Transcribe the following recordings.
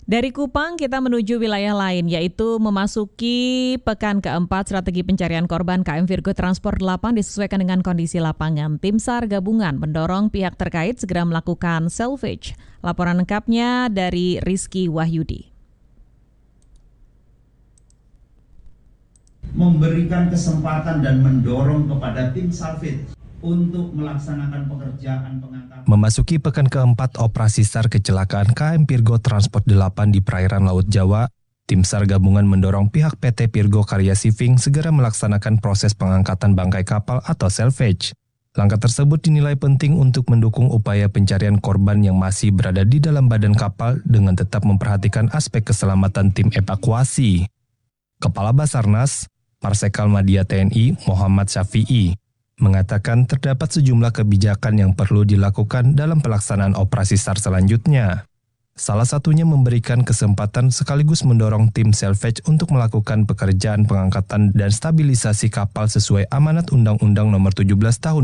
Dari Kupang kita menuju wilayah lain, yaitu memasuki pekan keempat strategi pencarian korban KM Virgo Transport 8 disesuaikan dengan kondisi lapangan. Tim SAR gabungan mendorong pihak terkait segera melakukan salvage. Laporan lengkapnya dari Rizky Wahyudi. Memberikan kesempatan dan mendorong kepada tim salvage untuk melaksanakan pekerjaan pengangkatan. Memasuki pekan keempat operasi SAR kecelakaan KM Virgo Transport 8 di perairan Laut Jawa, tim SAR gabungan mendorong pihak PT Virgo Karya Shipping segera melaksanakan proses pengangkatan bangkai kapal atau salvage. Langkah tersebut dinilai penting untuk mendukung upaya pencarian korban yang masih berada di dalam badan kapal dengan tetap memperhatikan aspek keselamatan tim evakuasi. Kepala Basarnas, Marsikal Madya TNI Muhammad Syafi'i, mengatakan terdapat sejumlah kebijakan yang perlu dilakukan dalam pelaksanaan operasi SAR selanjutnya. Salah satunya memberikan kesempatan sekaligus mendorong tim salvage untuk melakukan pekerjaan pengangkatan dan stabilisasi kapal sesuai amanat Undang-Undang Nomor 17 Tahun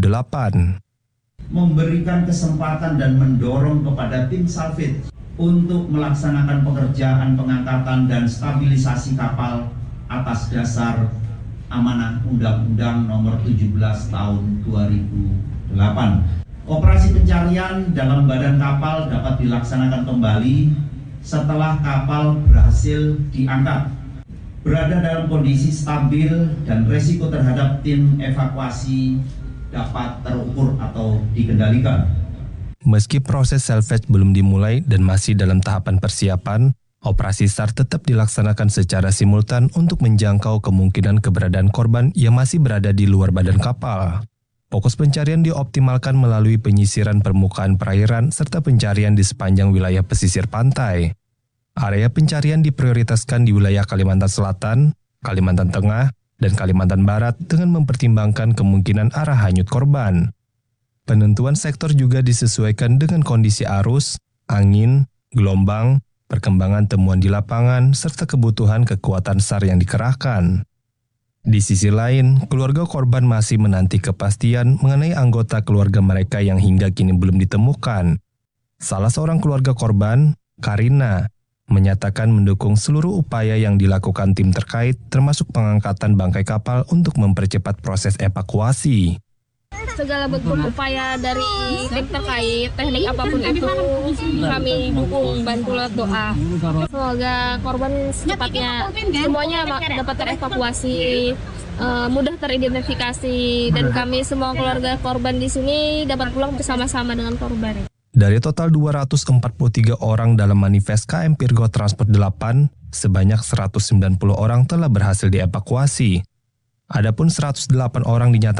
2008. Memberikan kesempatan dan mendorong kepada tim salvage untuk melaksanakan pekerjaan pengangkatan dan stabilisasi kapal atas dasar amanah Undang-Undang Nomor 17 Tahun 2008. Operasi pencarian dalam badan kapal dapat dilaksanakan kembali setelah kapal berhasil diangkat, berada dalam kondisi stabil dan resiko terhadap tim evakuasi dapat terukur atau dikendalikan. Meski proses salvage belum dimulai dan masih dalam tahapan persiapan, operasi SAR tetap dilaksanakan secara simultan untuk menjangkau kemungkinan keberadaan korban yang masih berada di luar badan kapal. Fokus pencarian dioptimalkan melalui penyisiran permukaan perairan serta pencarian di sepanjang wilayah pesisir pantai. Area pencarian diprioritaskan di wilayah Kalimantan Selatan, Kalimantan Tengah, dan Kalimantan Barat dengan mempertimbangkan kemungkinan arah hanyut korban. Penentuan sektor juga disesuaikan dengan kondisi arus, angin, gelombang, perkembangan temuan di lapangan, serta kebutuhan kekuatan SAR yang dikerahkan. Di sisi lain, keluarga korban masih menanti kepastian mengenai anggota keluarga mereka yang hingga kini belum ditemukan. Salah seorang keluarga korban, Karina, menyatakan mendukung seluruh upaya yang dilakukan tim terkait, termasuk pengangkatan bangkai kapal untuk mempercepat proses evakuasi. Segala bentuk upaya dari tim terkait, teknik apapun itu kami dukung, bantu lewat doa. Semoga korban secepatnya semuanya dapat terevakuasi, mudah teridentifikasi, dan kami semua keluarga korban di sini dapat pulang bersama-sama dengan korban. Dari total 243 orang dalam manifest KM Virgo Transport 8, sebanyak 190 orang telah berhasil dievakuasi. Adapun 108 orang dinyatakan